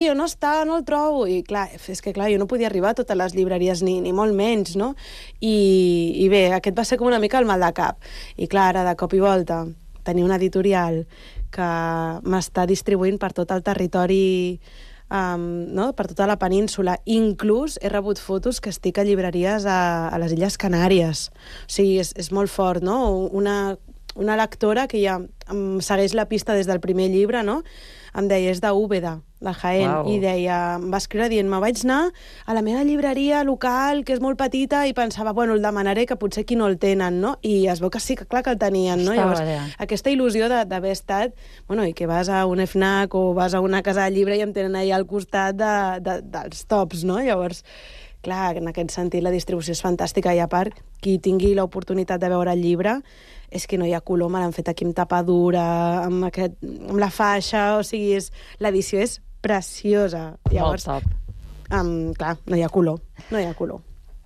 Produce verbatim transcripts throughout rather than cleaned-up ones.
on està? No el trobo. I clar, és que clar, jo no podia arribar a totes les llibreries, ni, ni molt menys, no? I, I bé, aquest va ser com una mica el mal de cap. I clar, ara, de cop i volta, tenir una editorial que m'està distribuint per tot el territori, um, no? per tota la península. Inclús he rebut fotos que estic a llibreries a, a les Illes Canàries. O sigui, és, és molt fort, no? Una, una lectora que ja em segueix la pista des del primer llibre, no? Em deia, és d'Úbeda, de Jaén, wow. I deia, em va escriure dient, me vaig anar a la meva llibreria local, que és molt petita, i pensava, bueno, el demanaré, que potser aquí no el tenen, no? I es veu que sí, que clar que el tenien, no? Estava Llavors, allà. aquesta il·lusió d'haver estat, bueno, i que vas a un FNAC o vas a una casa de llibre i em tenen allà al costat de, de, dels tops, no? Llavors, clar, en aquest sentit la distribució és fantàstica, i a part, qui tingui l'oportunitat de veure el llibre, és que no hi ha color, me l'han fet aquí amb tapadura, amb, aquest, amb la faixa, o sigui, és, l'edició és preciosa. Llavors, molt top. Um, clar, no hi ha color, no hi ha color.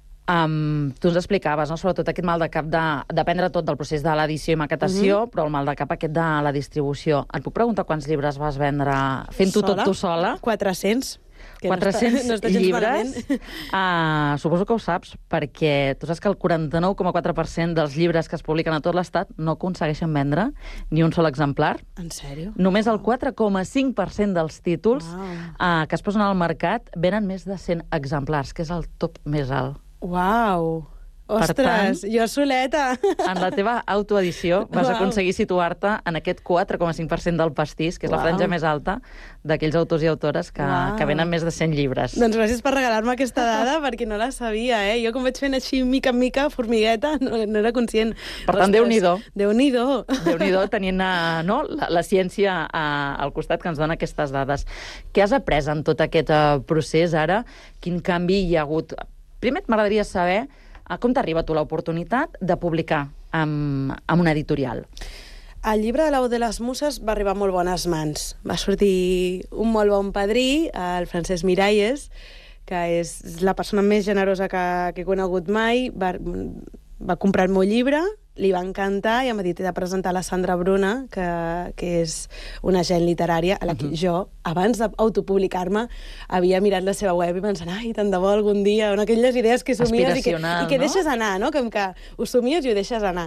Um, tu ens explicaves, no? Sobretot aquest mal de cap de, dependre tot del procés de l'edició i maquetació, uh-huh. però el mal de cap aquest de la distribució. Et puc preguntar quants llibres vas vendre fent-ho tot tu sola? quatre-cents. Que quatre-cents no està, no està llibres. Uh, suposo que ho saps, perquè tu saps que el quaranta-nou coma quatre per cent dels llibres que es publiquen a tot l'Estat no aconsegueixen vendre ni un sol exemplar. En sèrio? Només el quatre coma cinc per cent dels títols wow. uh, que es posen al mercat venen més de cent exemplars, que és el top més alt. Uau! Ostres, tant, jo soleta! En la teva autoedició vas wow. aconseguir situar-te en aquest quatre coma cinc per cent del pastís, que és wow. la franja més alta d'aquells autors i autores que, wow. que venen més de cent llibres. Doncs gràcies per regalar-me aquesta dada, perquè no la sabia, eh? Jo com vaig fent així mica en mica, formigueta, no, no era conscient. Per tant, Déu-n'hi-do. Déu-n'hi-do. Déu-n'hi-do, tenint uh, no, la, la ciència uh, al costat que ens dona aquestes dades. Què has après en tot aquest uh, procés ara? Quin canvi hi ha hagut? Primer m'agradaria saber uh, com t'arriba a tu l'oportunitat de publicar amb, amb una editorial. El llibre de l'Au de les Muses va arribar a molt bones mans. Va sortir un molt bon padrí, el Francesc Miralles, que és la persona més generosa que, que he conegut mai. Va, va comprar el meu llibre, li va encantar i em va dir, t'he de presentar la Sandra Bruna, que, que és una agent literària, a la que uh-huh. jo, abans d'autopublicar-me, havia mirat la seva web i pensant, ai, tant de bo algun dia, una aquelles idees que somies i que, i que no? deixes anar, no? Com que ho somies i ho deixes anar.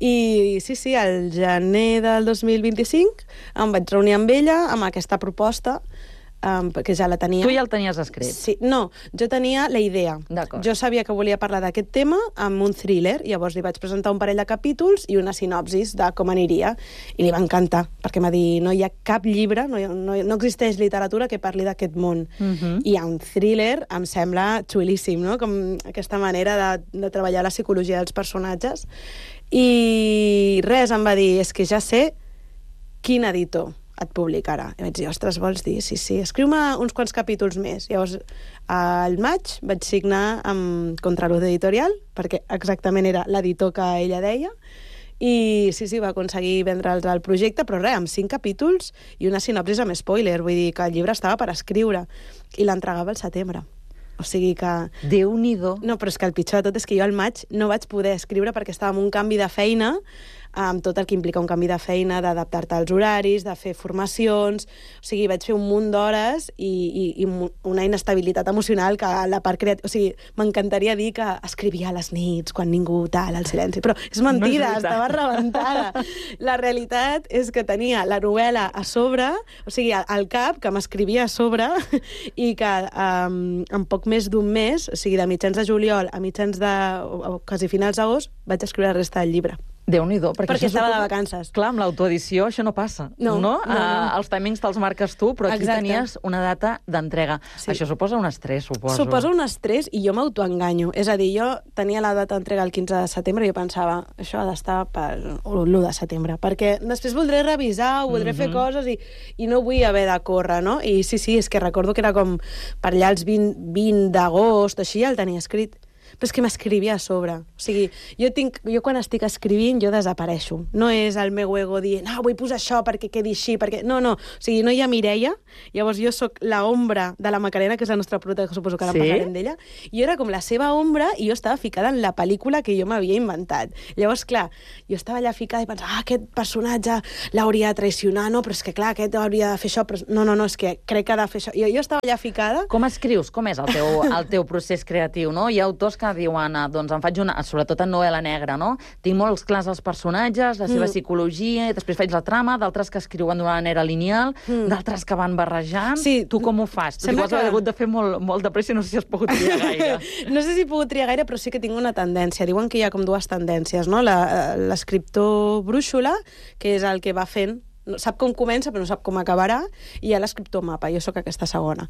I sí, sí, al gener del dos mil vint-i-cinc em vaig reunir amb ella amb aquesta proposta, Um, perquè ja la tenia. Tu ja el tenies escrit? Sí, no, jo tenia la idea. Jo sabia que volia parlar d'aquest tema amb un thriller, llavors li vaig presentar un parell de capítols i una sinopsis de com aniria, i li va encantar, perquè m'ha dit, no hi ha cap llibre, no, hi ha, no, no existeix literatura que parli d'aquest món. Uh-huh. I un thriller em sembla xulíssim, no? Com aquesta manera de, de treballar la psicologia dels personatges. I res, em va dir, és que ja sé quin editor et publicarà. I vaig dir, ostres, vols dir? Sí, sí, escriu-me uns quants capítols més. Llavors, al maig vaig signar amb Contraluz Editorial, perquè exactament era l'editor que ella deia, i sí, sí, va aconseguir vendre'ls el projecte, però res, amb cinc capítols i una sinopsis amb spoiler, vull dir que el llibre estava per escriure, i l'entregava al setembre. O sigui que... Déu-n'hi-do. No, però és que el pitjor de tot és que jo al maig no vaig poder escriure perquè estava en un canvi de feina, amb tot el que implica un canvi de feina, d'adaptar-te als horaris, de fer formacions... O sigui, vaig fer un munt d'hores i, i, i una inestabilitat emocional que la part creativa... O sigui, m'encantaria dir que escrivia a les nits, quan ningú tal, al silenci, però és mentida, no és estava rebentada. La realitat és que tenia la novel·la a sobre, o sigui, al cap, que m'escrivia a sobre, i que um, en poc més d'un mes, o sigui, de mitjans de juliol a mitjans de... o quasi finals d'agost, vaig escriure la resta del llibre. Déu-n'hi-do, perquè, perquè estava suposo... de vacances. Clar, amb l'autoedició això no passa, no? no? no, no. Uh, els timings te'ls marques tu, però aquí Exacte. Tenies una data d'entrega. Sí. Això suposa un estrès, suposo. Suposa un estrès i jo m'autoenganyo. És a dir, jo tenia la data d'entrega el quinze de setembre i jo pensava, això ha d'estar per l'u de setembre, perquè després voldré revisar, voldré mm-hmm. fer coses i, i no vull haver de córrer, no? I sí, sí, és que recordo que era com per allà els vint, vint d'agost, així ja el tenia escrit. però és que m'escrivia a sobre. O sigui, jo, tinc, jo quan estic escrivint, jo desapareixo. No és el meu ego dient, ah, vull posar això perquè quedi així, perquè... No, no. O sigui, no hi ha Mireia, llavors jo sóc l'ombra de la Macarena, que és la nostra prota, que suposo que ara sí? parlarem d'ella, i jo era com la seva ombra i jo estava ficada en la pel·lícula que jo m'havia inventat. Llavors, clar, jo estava allà ficada i pensava, ah, aquest personatge l'hauria de traicionar, no, però és que, clar, aquest hauria de fer això, però... No, no, no, és que crec que ha de fer això. Jo, jo estava allà ficada... Com escrius? Com és el teu, el teu procés creatiu, no? Hi ha autors que diuen, doncs em faig una... Sobretot en novel·la negra, no? Tinc molts clars els personatges, la seva mm. psicologia, i després faig la trama, d'altres que escriuen d'una manera lineal, mm. d'altres que van barrejant. Sí. Tu com ho fas? Tu igual que... has hagut de fer molt, molt de pressa i no sé si has pogut triar gaire. No sé si he pogut triar gaire, però sí que tinc una tendència. Diuen que hi ha com dues tendències, no? L'escriptor brúixola, que és el que va fent, sap com comença però no sap com acabarà, i hi ha l'escriptor mapa, jo sóc aquesta segona.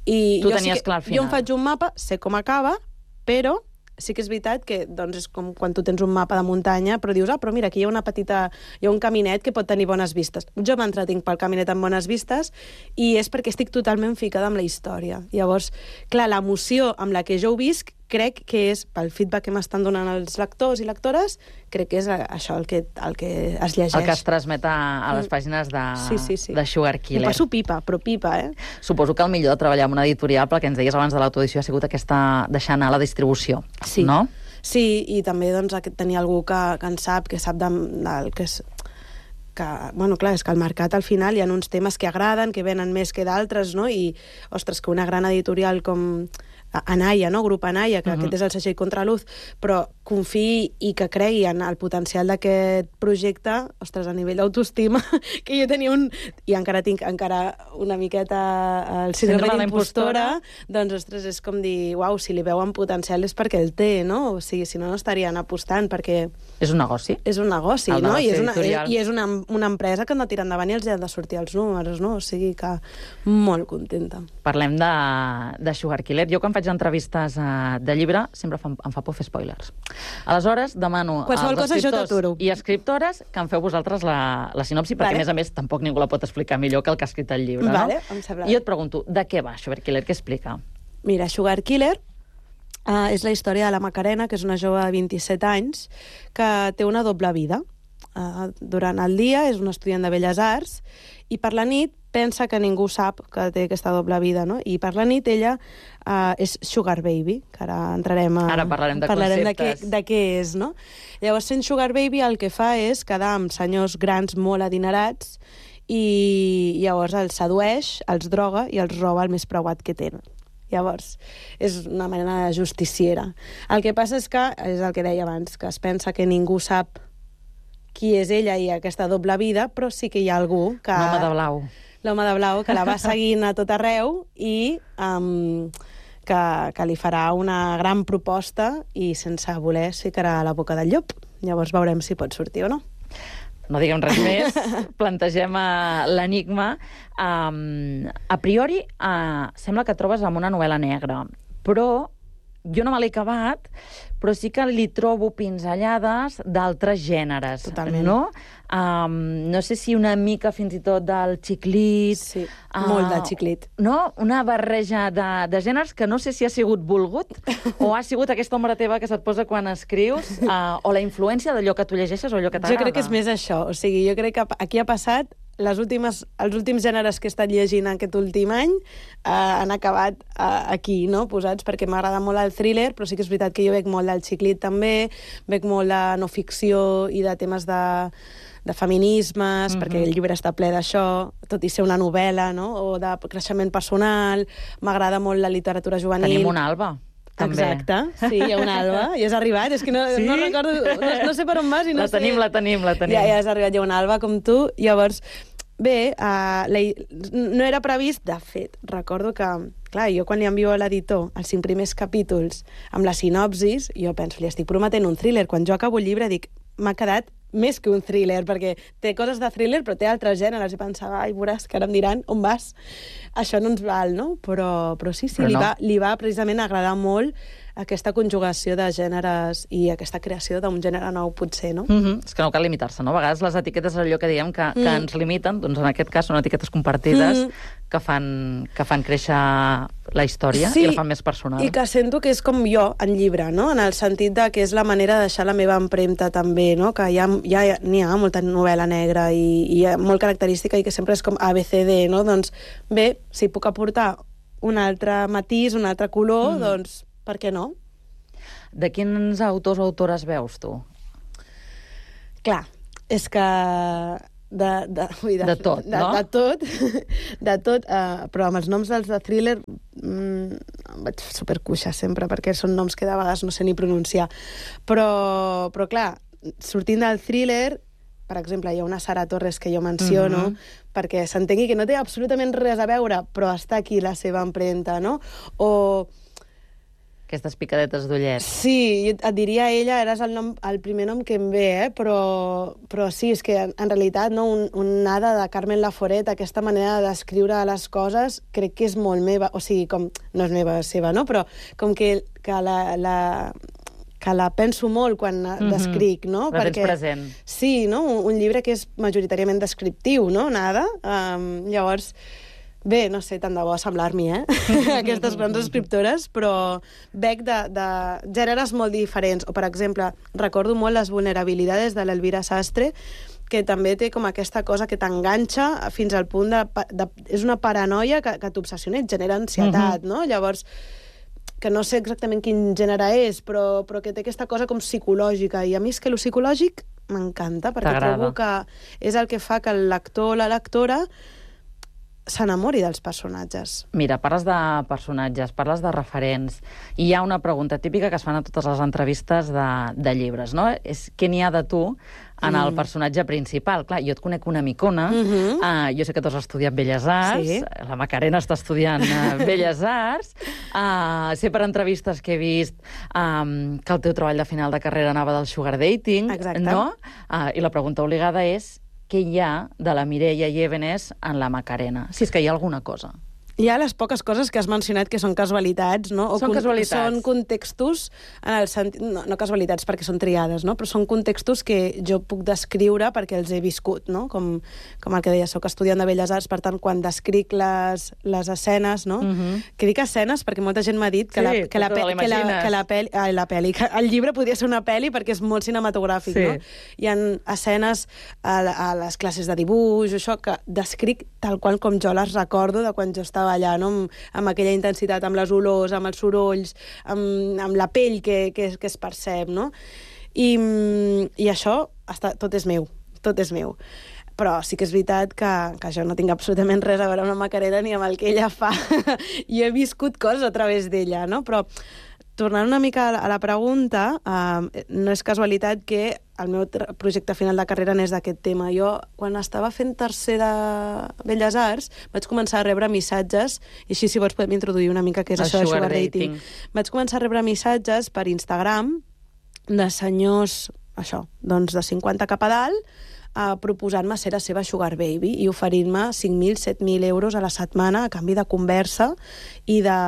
I tu jo tenies sí que, clar al final. Jo em faig un mapa, sé com acaba, però sí que és veritat que doncs, és com quan tu tens un mapa de muntanya, però dius, ah, però mira, aquí hi ha una petita... hi ha un caminet que pot tenir bones vistes. Jo m'entretinc pel caminet amb bones vistes i és perquè estic totalment ficada amb la història. Llavors, clar, l'emoció amb la que jo ho visc crec que és, pel feedback que m'estan donant els lectors i lectores, crec que és això el que, el que es llegeix. El que es transmet a, a les pàgines de, sí, sí, sí. de Sugar Killer. Ho passo pipa, però pipa, eh? Suposo que el millor de treballar amb una editorial, pel que ens deies abans de l'autoedició, ha sigut aquesta deixar anar la distribució, sí. no? Sí, i també doncs, tenir algú que, que en sap, que sap de, del que és... que, bueno, clar, és que al mercat al final hi ha uns temes que agraden, que venen més que d'altres, no? I, ostres, que una gran editorial com Anaya, no? Grup Anaya, que uh -huh. aquest és el segell Contraluz, però confiï i que cregui en el potencial d'aquest projecte, ostres, a nivell d'autoestima, que jo tenia un... i encara tinc encara una miqueta el síndrome de la impostora, doncs, ostres, és com dir, uau, si li veuen potencial és perquè el té, no? O sigui, si no, no estarien apostant, perquè... És un negoci. És un negoci, no? I és, una, i és una, una empresa que han de tirar endavant i els han de sortir els números, no? O sigui que molt contenta. Parlem de, de Sugar Killer. Jo, quan faig entrevistes uh, de llibre, sempre fa, em fa por fer spoilers. Aleshores, demano qualsevol als escriptors i escriptores que en feu vosaltres la, la sinopsi, vale. Perquè, a més a més, tampoc ningú la pot explicar millor que el que ha escrit el llibre, vale, no? Em sembla. I jo et pregunto, de què va Sugar Killer? Què explica? Mira, Sugar Killer uh, és la història de la Macarena, que és una jove de vint-i-set anys, que té una doble vida. Uh, durant el dia és una estudiant de Belles Arts i per la nit pensa que ningú sap que té aquesta doble vida, no? I per la nit ella uh, és Sugar Baby, que ara entrarem a... Ara parlarem de parlarem conceptes. De què, de què és, no? Llavors, sent Sugar Baby, el que fa és quedar amb senyors grans molt adinerats i llavors els sedueix, els droga i els roba el més preuat que tenen. Llavors, és una mena de justiciera. El que passa és que, és el que deia abans, que es pensa que ningú sap qui és ella i aquesta doble vida, però sí que hi ha algú que... L'home de blau. L'home de blau, que la va seguint a tot arreu i um, que, que li farà una gran proposta i sense voler es ficarà a la boca del llop. Llavors veurem si pot sortir o no. No diguem res més, plantegem uh, l'enigma. Um, a priori, uh, sembla que et trobes amb una novel·la negra, però jo no me l'he acabat, però sí que li trobo pinzellades d'altres gèneres. Totalment. No? Um, no sé si una mica fins i tot del xiclit... Sí, uh, molt del xiclit. No? Una barreja de, de gèneres que no sé si ha sigut volgut o ha sigut aquesta ombra teva que se't posa quan escrius uh, o la influència d'allò que tu llegeixes o allò que t'agrada. Jo crec que és més això. O sigui, jo crec que aquí ha passat les últimes, els últims gèneres que he estat llegint aquest últim any eh, han acabat eh, aquí, no?, posats, perquè m'agrada molt el thriller, però sí que és veritat que jo veig molt del xiclit també, veig molt de no ficció i de temes de, de feminismes, mm-hmm. perquè el llibre està ple d'això, tot i ser una novel·la, no?, o de creixement personal. M'agrada molt la literatura juvenil. Tenim una Alba. També. Exacte, sí, hi ha una Alba, i has arribat, és que no, sí? no recordo, no, no sé per on vas i no la sé... tenim, la tenim, la tenim. Ja, ja has arribat, hi ha una Alba com tu, llavors, bé, uh, la, no era previst, de fet, recordo que, clar, jo quan li envio a l'editor els cinc primers capítols amb la sinopsis, jo penso, li estic prometent un thriller, quan jo acabo el llibre dic, m'ha quedat més que un thriller, perquè té coses de thriller però té altres gèneres, i pensava, ai, veuràs que ara em diran on vas, això no ens val, no? Però, però sí, sí, però li, no. va, li va precisament agradar molt aquesta conjugació de gèneres i aquesta creació d'un gènere nou, potser, no? Mm-hmm. És que no cal limitar-se, no? A vegades les etiquetes és allò que diem que, mm. que ens limiten, doncs en aquest cas són etiquetes compartides mm. que, fan, que fan créixer la història sí, i la fan més personal. I que sento que és com jo en llibre, no? En el sentit de que és la manera de deixar la meva empremta també, no? Que ja n'hi ha, ha, ha molta novel·la negra i, i molt característica i que sempre és com A B C D, no? Doncs bé, si puc aportar un altre matís, un altre color, mm. doncs per què no? De quins autors o autores veus tu? Clar, és que... De, de, ui, de, de tot, de, no? De tot, de tot uh, però amb els noms dels de thriller mm, em vaig supercuixa sempre, perquè són noms que de vegades no sé ni pronunciar. Però, però clar, sortint del thriller, per exemple, hi ha una Sara Torres que jo menciono, mm-hmm. perquè s'entengui que no té absolutament res a veure, però està aquí la seva empremta, no? O... Aquestes picadetes d'ullet. Sí, et diria ella, eres el, nom, el primer nom que em ve, eh? però, però sí, és que en, en realitat no, un, un nada de Carmen Laforet, aquesta manera de descriure les coses, crec que és molt meva, o sigui, com, no és meva, és seva, no? Però com que, que la... la que la penso molt quan mm-hmm. descric, no? La tens present. Sí, no? Un, un llibre que és majoritàriament descriptiu, no? Nada. Um, llavors, bé, no sé, tant de bo semblar-m'hi, eh? Aquestes grans escriptores, però bec de, de gèneres molt diferents. O, per exemple, recordo molt Les vulnerabilidades de l'Elvira Sastre, que també té com aquesta cosa que t'enganxa fins al punt de... de és una paranoia que, que t'obsessiona i et genera ansietat, mm-hmm. no? Llavors, que no sé exactament quin gènere és, però, però que té aquesta cosa com psicològica. I a mi és que lo psicològic m'encanta, perquè trobo que és el que fa que el lector o la lectora s'enamori dels personatges. Mira, parles de personatges, parles de referents, i hi ha una pregunta típica que es fan a totes les entrevistes de, de llibres, no? És què n'hi ha de tu en mm. el personatge principal. Clar, jo et conec una micona, mm-hmm. uh, jo sé que tu has estudiat Belles Arts, sí. La Macarena està estudiant uh, Belles Arts, uh, sé per entrevistes que he vist um, que el teu treball de final de carrera anava del sugar dating, exacte. No? Uh, I la pregunta obligada és què hi ha de la Mireia Llévenes en la Macarena? Si és que hi ha alguna cosa. Hi ha les poques coses que has mencionat que són casualitats, no? O són casualitats. Són contextos, en el sentit... No, no casualitats perquè són triades, no? Però són contextos que jo puc descriure perquè els he viscut, no? Com, com el que deia, soc estudiant de Belles Arts, per tant, quan descric les, les escenes, no? Mm-hmm. Que dic escenes perquè molta gent m'ha dit que, sí, la, que, la, pe que, la, que la peli... Ai, la peli, que el llibre podria ser una peli perquè és molt cinematogràfic, sí. No? Hi ha escenes a, a les classes de dibuix, això, que descric tal qual com jo les recordo de quan jo estava allà, no? amb, amb aquella intensitat, amb les olors, amb els sorolls, amb, amb la pell que, que, que es percep, no? I, i això està, tot és meu, tot és meu. Però sí que és veritat que, que jo no tinc absolutament res a veure amb la Macarena ni amb el que ella fa. I he viscut coses a través d'ella, no? Però tornant una mica a la pregunta, eh, no és casualitat que el meu projecte final de carrera n'és d'aquest tema. Jo, quan estava fent tercer de Belles Arts, vaig començar a rebre missatges, i així, si vols, podem introduir una mica què és el això de sugar dating. dating. Vaig començar a rebre missatges per Instagram de senyors, això, doncs de cinquanta cap a dalt, eh, proposant-me ser la seva sugar baby i oferint-me cinc mil, set mil euros a la setmana a canvi de conversa i de...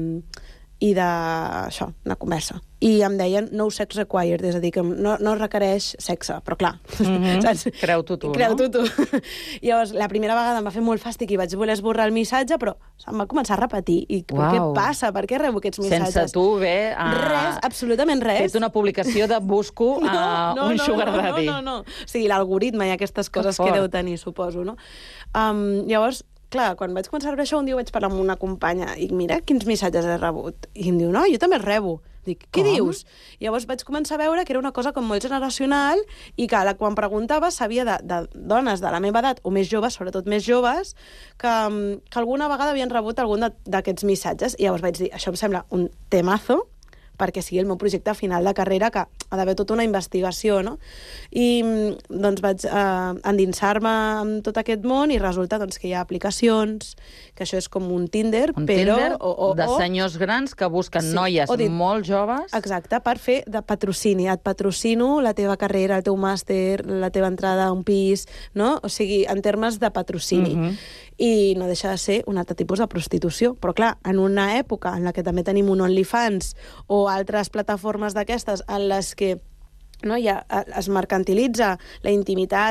i de, això, una conversa. I em deien no sex required, és a dir, que no, no requereix sexe, però clar. Mm-hmm. Saps? Creu-t'ho tu, Creu no? Creu-t'ho tu. Llavors, la primera vegada em va fer molt fàstic i vaig voler esborrar el missatge, però em va començar a repetir. I Uau. Què passa? Per què rebo aquests missatges? Sense tu ve... A... Res, absolutament res. Fet una publicació de busco a no, no, un no, sugar no, daddy. No, no, no. O sigui, l'algoritme i aquestes coses que, que deu tenir, suposo, no? Um, llavors, clar, quan vaig començar a veure això, un dia vaig parlar amb una companya i dic, mira quins missatges he rebut. I em diu, no, jo també els rebo. Dic, què com? Dius? Llavors vaig començar a veure que era una cosa com molt generacional i que la, quan preguntava sabia de, de dones de la meva edat, o més joves, sobretot més joves, que, que alguna vegada havien rebut algun d'aquests missatges. I llavors vaig dir, això em sembla un temazo, perquè sigui el meu projecte final de carrera, que ha d'haver tota una investigació, no? I doncs vaig eh, endinsar-me en tot aquest món i resulta doncs, que hi ha aplicacions, que això és com un Tinder, un però... Tinder o, o, de o, senyors grans que busquen sí, noies dit, molt joves. Exacte, per fer de patrocini. Et patrocino la teva carrera, el teu màster, la teva entrada a un pis, no? O sigui, en termes de patrocini. Mm-hmm. I no deixa de ser un altre tipus de prostitució. Però, clar, en una època en la que també tenim un OnlyFans o altres plataformes d'aquestes en les que no, ja es mercantilitza la intimitat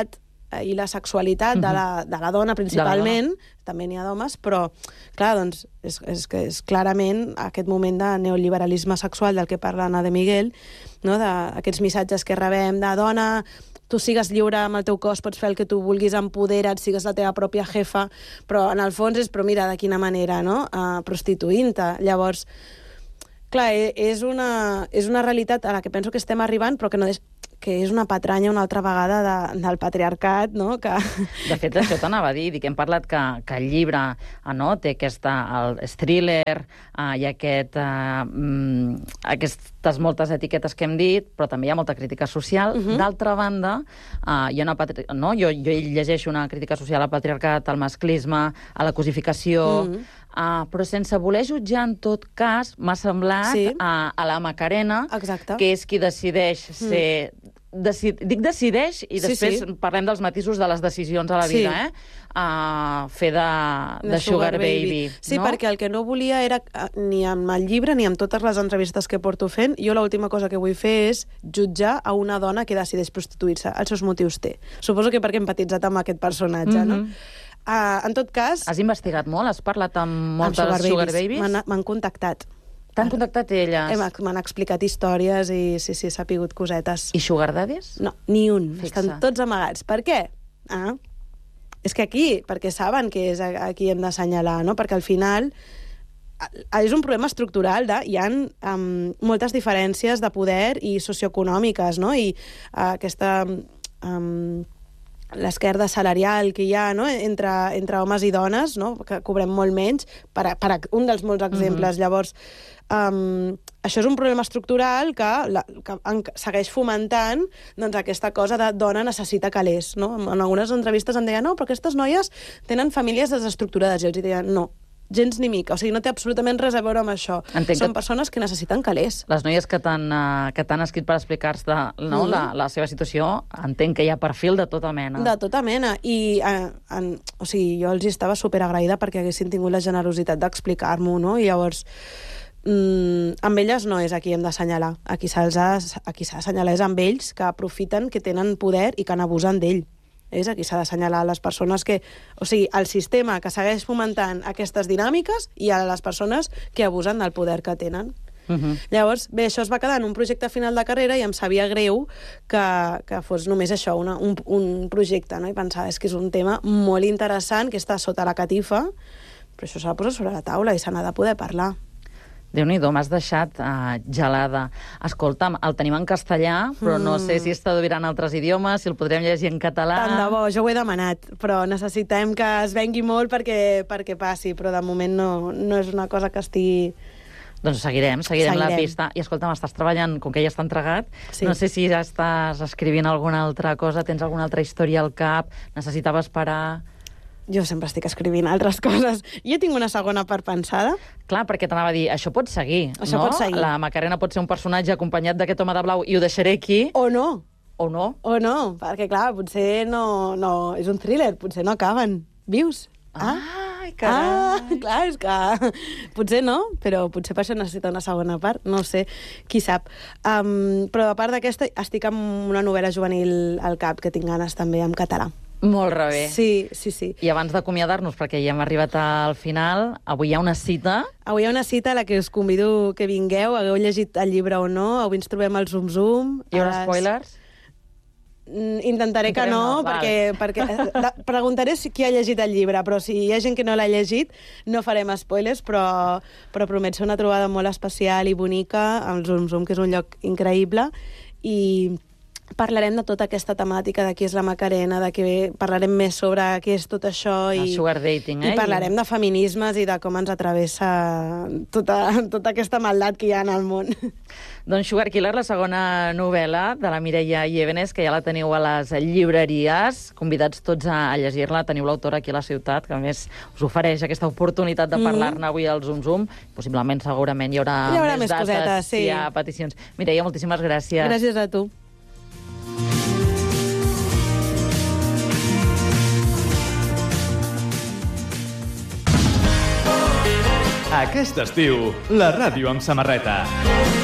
i la sexualitat de la, de la dona principalment, també n'hi ha d'homes, però, clar, doncs, és, és, és clarament aquest moment de neoliberalisme sexual del que parla Ana de Miguel, no? D'aquests missatges que rebem de dona, tu sigues lliure amb el teu cos, pots fer el que tu vulguis, empodera't, sigues la teva pròpia jefa, però en el fons és, però mira, de quina manera, no? Uh, prostituint-te. Llavors, clar, és una, és una realitat a la que penso que estem arribant, però que no és, que és una patranya una altra vegada de, del patriarcat, no? Que... De fet, això t'anava a dir, que hem parlat que, que el llibre ah, no, té aquesta, el thriller ah, i aquest, ah, mm, aquestes moltes etiquetes que hem dit, però també hi ha molta crítica social. Uh-huh. D'altra banda, ah, hi ha una patri... no? jo, jo llegeixo una crítica social al patriarcat, al masclisme, a la cosificació... Uh-huh. Uh, però sense voler jutjar, en tot cas, m'ha semblat sí. a, a la Macarena, exacte. Que és qui decideix ser... Mm. Deci... Dic decideix i després sí, sí. parlem dels matisos de les decisions a la vida, sí. eh? Uh, fer de, de, de sugar, sugar baby. baby sí, no? Perquè el que no volia era, ni amb el llibre ni amb totes les entrevistes que porto fent, jo l'última cosa que vull fer és jutjar a una dona que decideix prostituir-se. Els seus motius té. Suposo que perquè he empatitzat amb aquest personatge, mm-hmm. no? Uh, en tot cas... Has investigat molt? Has parlat amb moltes amb sugar, sugar babies? babies? M'han contactat. T'han contactat elles? M'han explicat històries i sí, sí, s'ha pigut cosetes. I sugar daddies? No, ni un. Fixa. Estan tots amagats. Per què? Ah, és que aquí, perquè saben que és aquí hem d'assenyalar, no? Perquè al final és un problema estructural de, hi ha um, moltes diferències de poder i socioeconòmiques, no? I uh, aquesta... Um, l'esquerda salarial que hi ha, no? entre, entre homes i dones, no? Que cobrem molt menys, per, a, per a un dels molts exemples. Mm-hmm. Llavors, um, això és un problema estructural que, la, que en, segueix fomentant doncs, aquesta cosa de dona necessita calés. No? En algunes entrevistes em deien, no, però aquestes noies tenen famílies desestructurades. I els deien, no, gens ni mica. O sigui, no té absolutament res a veure amb això. Entenc Són que... persones que necessiten calés. Les noies que t'han uh, que t'han escrit per explicar-te no, mm. la, la seva situació, entenc que hi ha perfil de tota mena. De tota mena. I uh, en, o sigui, jo els estava superagraïda perquè haguessin tingut la generositat d'explicar-m'ho, no? I llavors, mm, amb elles no és a qui hem d'assenyalar. A qui s'ha d'assenyalar és amb ells que aprofiten, que tenen poder i que n'abusen d'ell. És aquí s'ha d'assenyalar les persones que... O sigui, el sistema que segueix fomentant aquestes dinàmiques i a les persones que abusen del poder que tenen. Uh-huh. Llavors, bé, això es va quedar en un projecte final de carrera i em sabia greu que, que fos només això, una, un, un projecte, no? I pensava, és que és un tema molt interessant que està sota la catifa, però això s'ha de posar sobre la taula i se n'ha de poder parlar. Déu-n'hi-do, m'has deixat uh, gelada. Escolta'm, el tenim en castellà, però mm. no sé si es traduirà en altres idiomes, si el podrem llegir en català... Tant de bo, jo ho he demanat, però necessitem que es vengui molt perquè, perquè passi, però de moment no, no és una cosa que estigui... Doncs seguirem, seguirem, seguirem. la pista. I escolta'm, estàs treballant, com que ja està entregat, sí. no sé si ja estàs escrivint alguna altra cosa, tens alguna altra història al cap, necessitaves parar... Jo sempre estic escrivint altres coses. Jo tinc una segona part pensada. Clar, perquè t'anava a dir, això pot seguir, això no? pot seguir. La Macarena pot ser un personatge acompanyat d'aquest home de blau i ho deixaré aquí. O no. O no. O no, perquè clar, potser no... no és un thriller, potser no acaben vius. Ah, Ai, carai. Ah, clar, és que potser no, però potser per això necessita una segona part, no sé, qui sap. Um, però a part d'aquesta, estic amb una novel·la juvenil al cap que tinc ganes també en català. Molt rebé. Sí, sí, sí. I abans d'acomiadar-nos, perquè ja hem arribat al final, avui hi ha una cita. Avui hi ha una cita a la que us convido que vingueu, hagueu llegit el llibre o no, avui ens trobem al Zoom Zoom. Hi haurà spoilers? Intentaré que no, no perquè, perquè preguntaré si qui ha llegit el llibre, però si hi ha gent que no l'ha llegit, no farem spoilers, però, però promet ser una trobada molt especial i bonica, al Zoom Zoom, que és un lloc increïble, i parlarem de tota aquesta temàtica de qui és la Macarena, de que parlarem més sobre què és tot això i, el sugar dating, eh? I parlarem de feminismes i de com ens atravessa tota, tota aquesta maldat que hi ha en el món. Doncs Sugar Killer, la segona novel·la de la Mireia Llévenes, que ja la teniu a les llibreries, convidats tots a llegir-la, teniu l'autora aquí a la ciutat, que a més us ofereix aquesta oportunitat de parlar-ne mm. avui al Zoom Zoom. Possiblement, segurament, hi haurà, hi haurà més, més dates cosetes, sí. Si hi ha peticions. Mireia, moltíssimes gràcies. Gràcies a tu. Aquest estiu, la ràdio amb samarreta.